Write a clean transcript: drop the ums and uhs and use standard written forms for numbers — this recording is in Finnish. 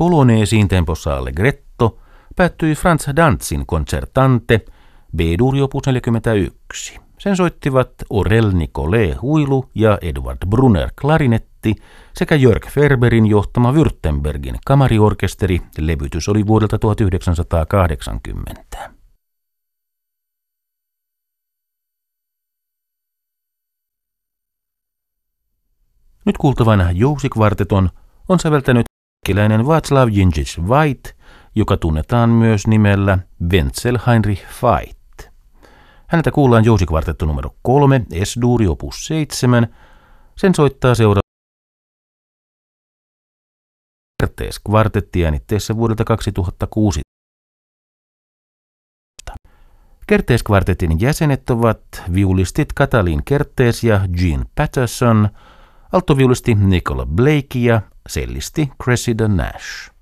Poloneesiin tempossa allegretto päättyi Franz Danzin concertante B-dur opus 41. Sen soittivat Aurel Nicolet huilu ja Edward Brunner klarinetti sekä Jörg Ferberin johtama Württembergin kamariorkesteri. Levytys oli vuodelta 1980. Nyt kuultavan jousikvarteton on säveltänyt tsekkiläinen Václav Jindřich White, joka tunnetaan myös nimellä Wenzel Heinrich Veit. Häneltä kuullaan jousikvartetto numero 3, S-duuri opus 7. Sen soittaa seuraava Kertész-kvartetti äänitteessä vuodelta 2006. Kertész-kvartetin jäsenet ovat viulistit Katalin Kertész ja Gene Patterson, alttoviulisti Nicola Blake ja cellisti Cressida Nash.